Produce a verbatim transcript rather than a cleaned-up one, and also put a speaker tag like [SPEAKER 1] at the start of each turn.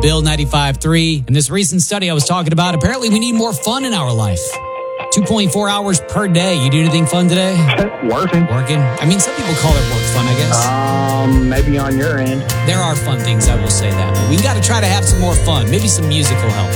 [SPEAKER 1] Bill ninety-five point three. In this recent study I was talking about, apparently we need more fun in our life. two point four hours per day. You do anything fun today?
[SPEAKER 2] Working.
[SPEAKER 1] Working? I mean, some people call it work fun, I guess.
[SPEAKER 2] Um, maybe on your end.
[SPEAKER 1] There are fun things, I will say that. But we got to try to have some more fun. Maybe some music will help.